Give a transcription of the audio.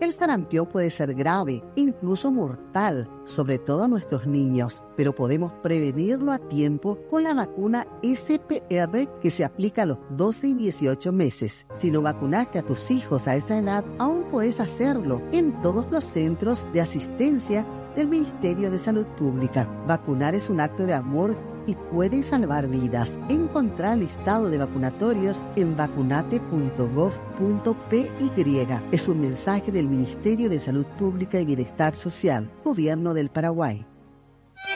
El sarampión puede ser grave, incluso mortal, sobre todo a nuestros niños, pero podemos prevenirlo a tiempo con la vacuna SPR que se aplica a los 12 y 18 meses. Si no vacunaste a tus hijos a esa edad, aún puedes hacerlo en todos los centros de asistencia del Ministerio de Salud Pública. Vacunar es un acto de amor y puede salvar vidas. Encontrar el listado de vacunatorios en vacunate.gov.py. Es un mensaje del Ministerio de Salud Pública y Bienestar Social, Gobierno del Paraguay.